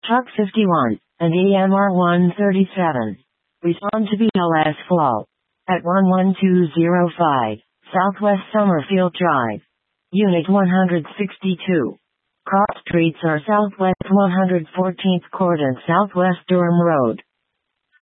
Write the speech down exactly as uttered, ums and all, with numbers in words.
Truck fifty-one, and E M R one thirty-seven. Respond to B L S flow. At one one two zero five, Southwest Summerfield Drive. Unit one hundred sixty-two. Cross streets are Southwest one hundred fourteenth Court and Southwest Durham Road.